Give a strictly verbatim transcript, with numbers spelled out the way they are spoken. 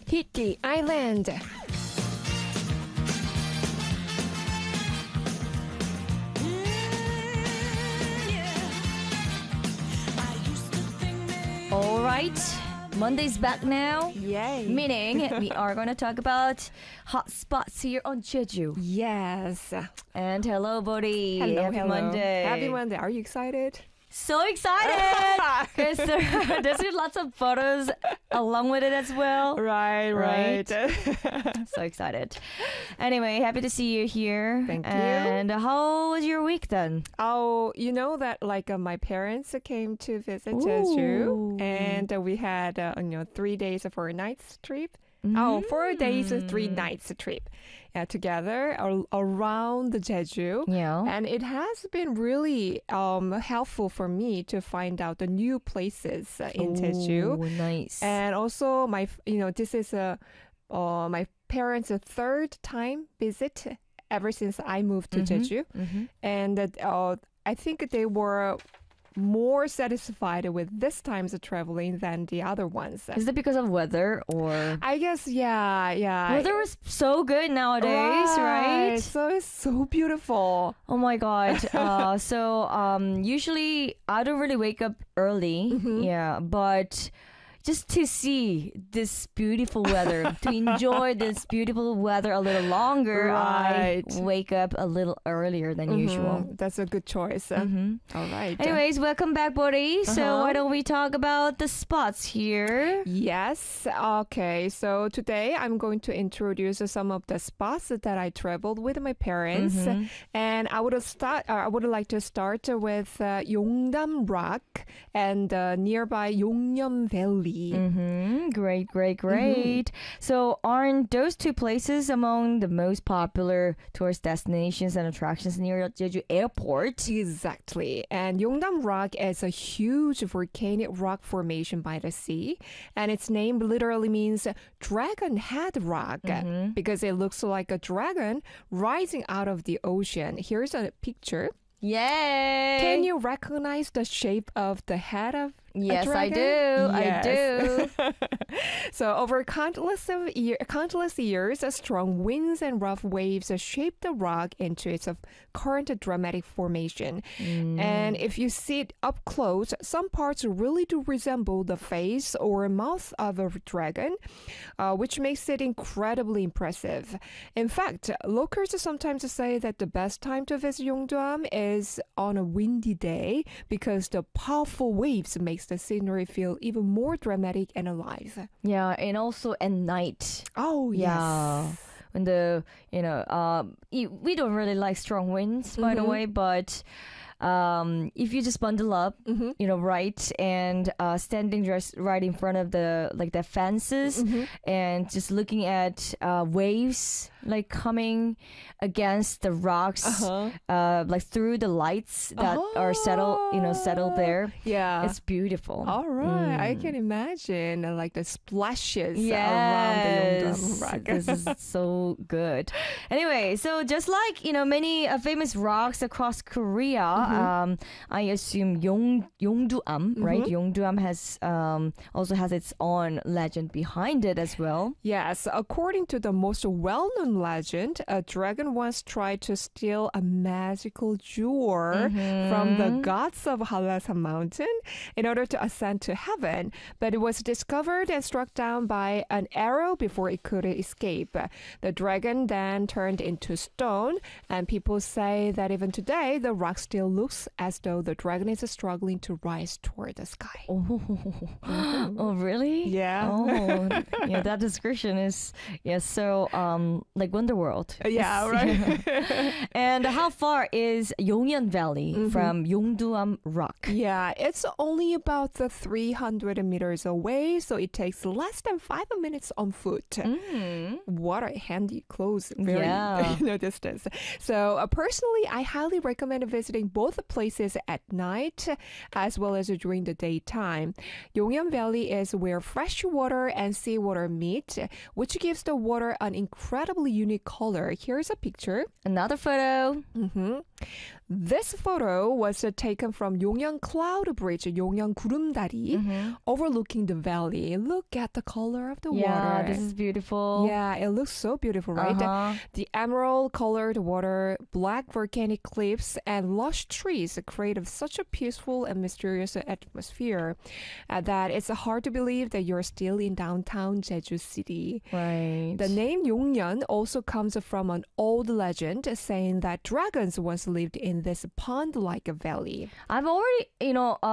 Hit the island. All right, Monday's back now. Yay. Meaning we are going to talk about hot spots here on Jeju. Yes. And hello, buddy. Hello, Happy hello. Monday. Happy Monday. Are you excited? So excited because there, there's lots of photos along with it as well. Right, right. So excited. Anyway, happy to see you here. Thank you. And how was your week then? Oh, you know that like uh, my parents came to visit Ooh. Jeju, and uh, we had uh, you know three days of four nights trip. Oh, four days and three nights trip uh, together ar- around the Jeju. Yeah. And it has been really um, helpful for me to find out the new places uh, in Jeju. Ooh, nice. And also, my f- you know, this is a uh, my parents' third time visit ever since I moved to Jeju, Mm-hmm. and uh, I think they were more satisfied with this time's traveling than the other ones. Is it because of weather or? I guess, yeah, yeah. Weather was so good nowadays, right? So it's so beautiful. Oh my god. Uh, so um, usually I don't really wake up early. Mm-hmm. Yeah, but just to see this beautiful weather, to enjoy this beautiful weather a little longer, Right. I wake up a little earlier than usual. Mhm. That's a good choice. hmm All right. Anyways, welcome back, buddy. So Uh-huh. why don't we talk about the spots here? Yes. Okay. So today I'm going to introduce some of the spots that I traveled with my parents, Mhm. and I would start. Uh, I would like to start with uh, Yongdam Rock and uh, nearby Yongnyum Valley. Mm-hmm. Great, great, great. So aren't those two places among the most popular tourist destinations and attractions near Jeju Airport? Exactly. And Yongdam Rock is a huge volcanic rock formation by the sea. And its name literally means dragon head rock because it looks like a dragon rising out of the ocean. Here's a picture. Yay! Can you recognize the shape of the head of Yes, a I dragon? do. Yes. I do. So over countless of year, countless years, uh, strong winds and rough waves uh, shaped the rock into its uh, current dramatic formation. And if you see it up close, some parts really do resemble the face or mouth of a dragon, uh, which makes it incredibly impressive. In fact, locals sometimes say that the best time to visit Yongdam is on a windy day because the powerful waves makes the scenery feel even more dramatic and alive. Yeah, and also at night. Oh, yes. Yeah. When the, you know, um, y- we don't really like strong winds, by the Mhm. way, but um, if you just bundle up, Mhm. you know, right, and uh, standing just right in front of the, like the fences Mhm. and just looking at uh, waves, like coming against the rocks, Uh-huh. uh, like through the lights that are settled, you know, settled there. Yeah. It's beautiful. All right. I Mm. can imagine uh, like the splashes Yes, around the Yongdam rock. this is so good. Anyway, so just like, you know, many uh, famous rocks across Korea, um, I assume Yong Yongduam, right? Yongduam has um, also has its own legend behind it as well. Yes, according to the most well-known legend, a dragon once tried to steal a magical jewel from the gods of Halasan Mountain in order to ascend to heaven, but it was discovered and struck down by an arrow before it could escape. The dragon then turned into stone, and people say that even today, the rock still looks as though the dragon is struggling to rise toward the sky. Oh, oh really? Yeah. Oh, yeah. That description is yeah. So um, like Wonderworld. Yeah, It's- right. And how far is Yongyeon Valley from Yongduam Rock? Yeah, it's only about the three hundred meters away, so it takes less than five minutes on foot. Mm. What a handy, close, very Yeah. you know, distance. So uh, personally, I highly recommend visiting both places at night as well as during the daytime. Yongyeon Valley is where fresh fresh water and seawater meet, which gives the water an incredibly unique color. Here's a picture. Another photo. hmm This photo was uh, taken from Yongyang Cloud Bridge, Yongyang 구름다리, Mm-hmm. overlooking the valley. Look at the color of the Yeah, water. this is beautiful. Yeah, it looks so beautiful, right? Uh-huh. The emerald colored water, black volcanic cliffs, and lush trees create such a peaceful and mysterious atmosphere uh, that it's hard to believe that you're still in downtown Jeju City. Right. The name Yongyeon also comes from an old legend saying that dragons once lived in this pond-like valley. I've already, you know,